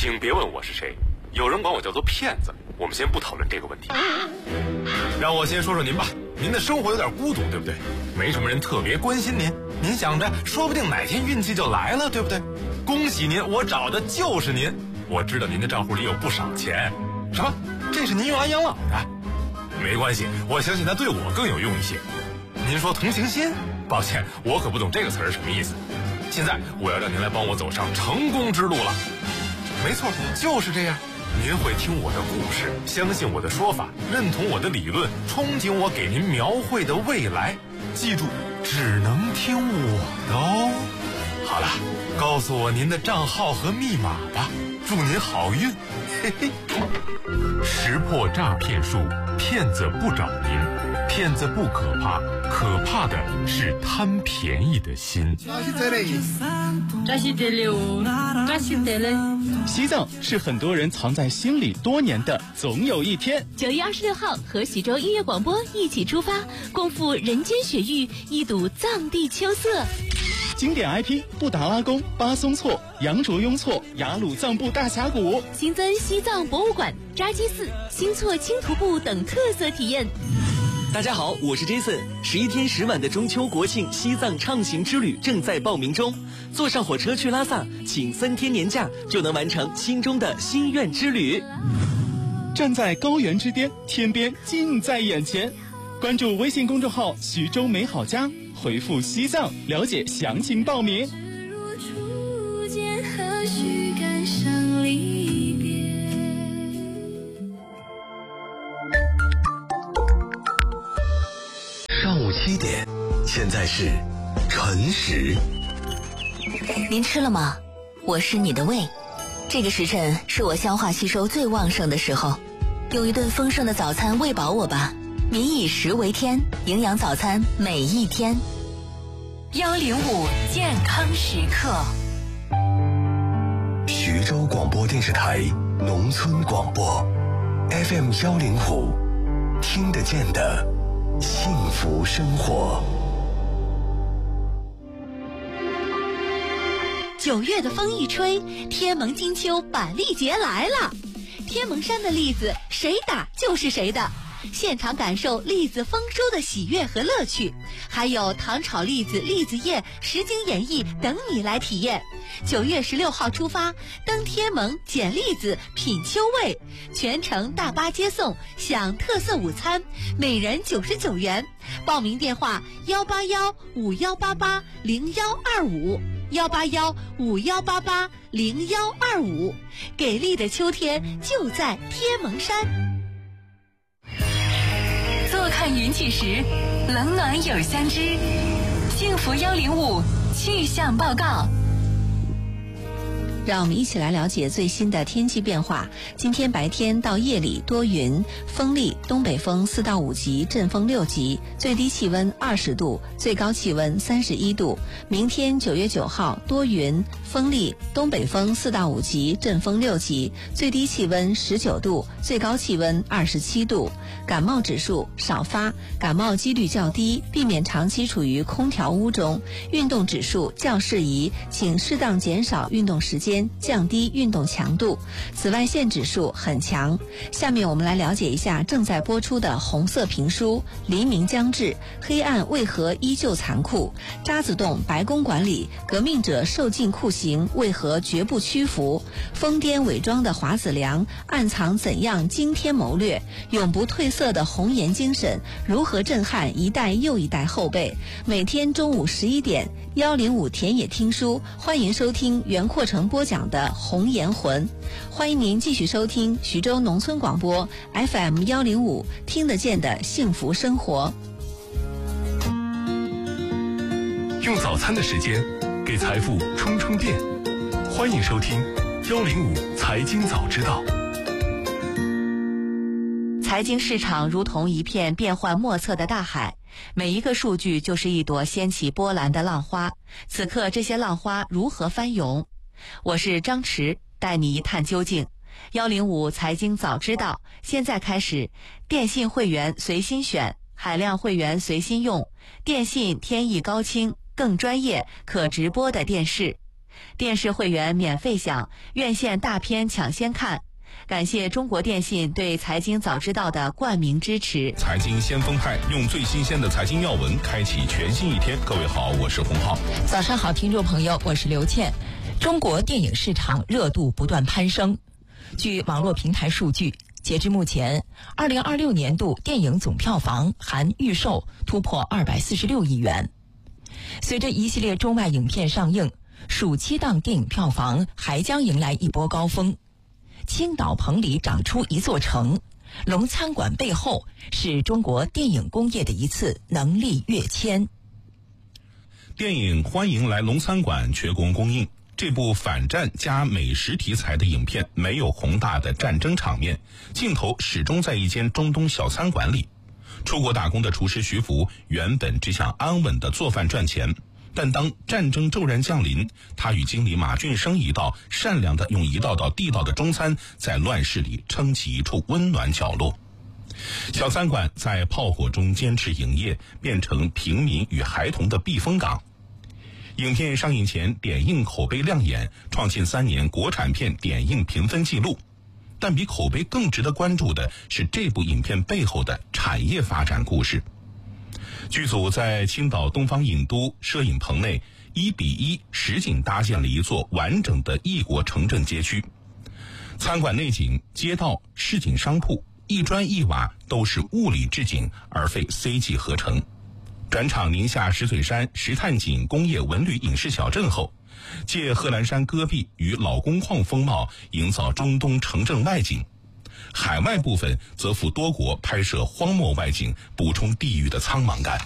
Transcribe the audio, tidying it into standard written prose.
请别问我是谁，有人管我叫做骗子。我们先不讨论这个问题，让我先说说您吧。您的生活有点孤独，对不对？没什么人特别关心您，您想着说不定哪天运气就来了，对不对？恭喜您，我找的就是您。我知道您的账户里有不少钱。什么？这是您用来养老的？没关系，我相信它对我更有用一些。您说同情心？抱歉，我可不懂这个词儿什么意思。现在我要让您来帮我走上成功之路了。没错，就是这样。您会听我的故事，相信我的说法，认同我的理论，憧憬我给您描绘的未来。记住，只能听我的哦。好了，告诉我您的账号和密码吧，祝您好运。嘿嘿。识破诈骗术，骗子不找您，骗子不可怕，可怕的是贪便宜的心。 西藏是很多人藏在心里多年的总有一天。 9月26号和徐州音乐广播一起出发，共赴人间雪域，一睹藏地秋色。 经典 IP 布达拉宫、巴松措、羊卓雍措、雅鲁藏布大峡谷， 新增西藏博物馆、扎基寺、新措轻徒步等特色体验。 大家好，我是 Jason。11天10晚的中秋国庆西藏畅行之旅正在报名中，坐上火车去拉萨，请3天年假就能完成心中的心愿之旅。 站在高原之巅，天边近在眼前。关注微信公众号徐州美好家，回复西藏了解详情报名。 上午7点，现在是晨时。 您吃了吗？我是你的胃。这个时辰是我消化吸收最旺盛的时候，用一顿丰盛的早餐喂饱我吧。民以食为天，营养早餐每一天。105健康时刻。 徐州广播电视台农村广播 FM 105，听得见的幸福生活。 9月的风一吹，天蒙金秋板栗节来了。天蒙山的栗子谁打就是谁的，现场感受栗子丰收的喜悦和乐趣，还有糖炒栗子、栗子宴、实景演绎等你来体验。9月16号出发，登天蒙捡栗子品秋味，全程大巴接送，享特色午餐，每人99元。报名电话18151880125，18151880125。给力的秋天就在天蒙山。 坐看云起时，冷暖有相知。幸福105气象报告。让我们一起来了解最新的天气变化。今天白天到夜里多云，风力东北风4到5级，阵风6级，最低气温20度，最高气温31度。明天9月9号多云，风力东北风4到5级，阵风6级，最低气温19度，最高气温27度。感冒指数少发，感冒几率较低，避免长期处于空调屋中。运动指数较适宜，请适当减少运动时间，降低运动强度。紫外线指数很强。下面我们来了解一下正在播出的红色评书《黎明将至，黑暗为何依旧残酷？渣滓洞白宫管理，革命者受尽酷刑，为何绝不屈服？疯癫伪装的华子良，暗藏怎样惊天谋略？永不褪色的红颜精神，如何震撼一代又一代后辈？每天中午11点，105田野听书，欢迎收听袁阔成播讲的《红颜魂》。欢迎您继续收听徐州农村广播 FM 105，听得见的幸福生活。 用早餐的时间给财富充充电，欢迎收听105财经早知道。 财经市场如同一片变幻莫测的大海，每一个数据就是一朵掀起波澜的浪花。此刻这些浪花如何翻涌？我是张弛，带你一探究竟。105财经早知道，现在开始。电信会员随心选，海量会员随心用。电信天翼高清，更专业可直播的电视。 电视会员免费享，院线大片抢先看。感谢中国电信对财经早知道的冠名支持。 财经先锋派用最新鲜的财经要闻开启全新一天。各位好，我是洪浩。 早上好，听众朋友，我是刘倩。中国电影市场热度不断攀升。据网络平台数据，截至目前，2026年度电影总票房含预售突破246亿元。随着一系列中外影片上映，暑期档电影票房还将迎来一波高峰。青岛棚里长出一座城，龙餐馆背后是中国电影工业的一次能力跃迁。 电影《欢迎来龙餐馆》全国公映。这部反战加美食题材的影片没有宏大的战争场面，镜头始终在一间中东小餐馆里。出国打工的厨师徐福原本只想安稳地做饭赚钱，但当战争骤然降临，他与经理马俊生一道善良地用一道道地道的中餐，在乱世里撑起一处温暖角落。小餐馆在炮火中坚持营业，变成平民与孩童的避风港。影片上映前点映口碑亮眼，创近3年国产片点映评分纪录。但比口碑更值得关注的是这部影片背后的产业发展故事。剧组在青岛东方影都摄影棚内1:1实景搭建了一座完整的异国城镇街区。餐馆内景、街道、市井商铺，一砖一瓦都是物理置景，而非 CG 合成。转场宁夏石嘴山石炭井工业文旅影视小镇后，借贺兰山戈壁与老工矿风貌，营造中东城镇外景。海外部分则赴多国拍摄荒漠外景，补充地域的苍茫感。